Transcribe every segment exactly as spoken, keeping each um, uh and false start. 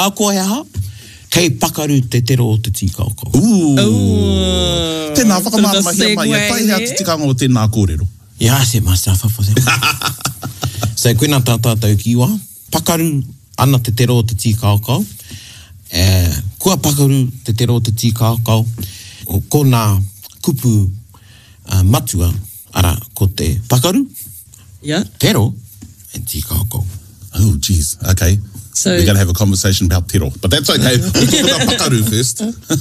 A koe ha, kei pakaru te tero o te tīkaukau. Ooh. Ooh. Tēnā whakamāra mahia mai, e taihea te tikanga o tēnā kōrero. Ia, se masafa for them. So, koina tā tātou kiwa, pakaru ana te tero o te tīkaukau, e, kua pakaru te tero o te tīkaukau, o ko nā kupu uh, matua, ara, ko te pakaru, Yeah. tero, and tīkaukau. Oh, geez. Okay. So, We're going to have a conversation about tero, but that's okay. We'll talk about pakaru first.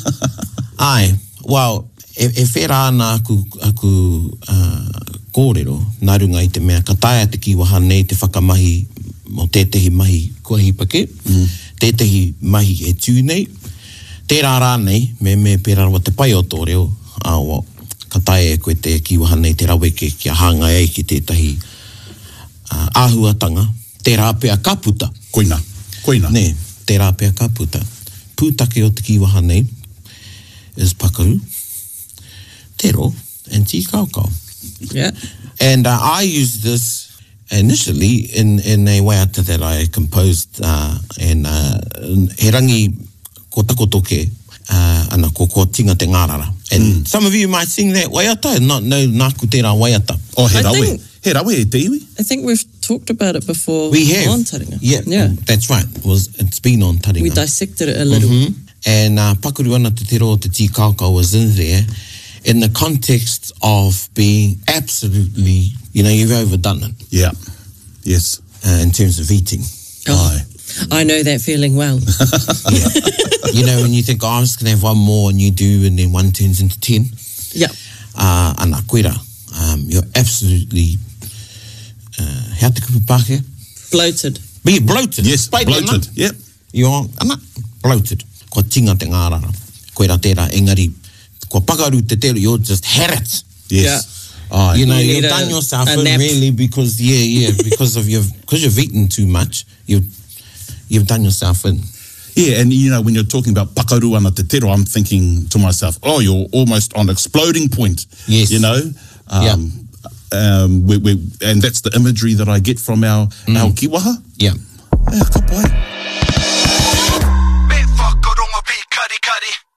Ai, well, e, e whera ana aku, aku uh, kōrero, nā runga i te mea, ka taia te kiwaha nei te whakamahi mo tētehi mahi kua hipake, mm. tētehi mahi e tū nei, tērā rā nei, me me pēra rawa te pai o tō reo, awa, ka taia e koe te kiwaha nei te raweke kia hanga ei ki tētahi uh, āhuatanga, tērā pēa ka puta. Koina. Koina. Ne, tērā pēa ka puta. Pūtake o te kiwaha nei is pakaru, tero, and tīkaukau. yeah. And uh, I used this initially in, in a waiata that I composed uh, and uh, he rangi ko takotoke uh, ana ko ko tinga te ngārara. And mm. some of you might sing that waiata and not know nāku tērā waiata. Oh, he I rawe. think- He rawe e te iwi. I think we've talked about it before We have. on Taringa. Yeah, Yeah. that's right. It was, it's been on Taringa. We dissected it a little. Mm-hmm. And uh, Pakuru ana te tero o te tīkaukau was in there in the context of being absolutely, you know, you've overdone it Yeah. Yes. uh, in terms of eating. Oh, Aye. I know that feeling well. Yeah. You know, when you think, oh, I'm just going to have one more, and you do, and then one turns into ten. Yeah. Uh, ana koera, um, you're absolutely, uh, hea te kupu Pākehā? Bloated. Be bloated. Yes, Paiti bloated. ana. Yep. You're ana, bloated. Kua tinga te ngārara. Koera tērā, engari, kua pakaru te tero, you're just had it. Yes. Oh, you know, You you've need done a- yourself a in nap. really because, yeah, yeah, because of your, because you've eaten too much, you've, you've done yourself in. Yeah, and you know, when you're talking about pakaru ana te tero, I'm thinking to myself, oh, you're almost on exploding point. Yes. You know? Um, Yeah. Um, we, we, and that's the imagery that I get from our, mm. our kiwaha. Yeah. Yeah, ka pai.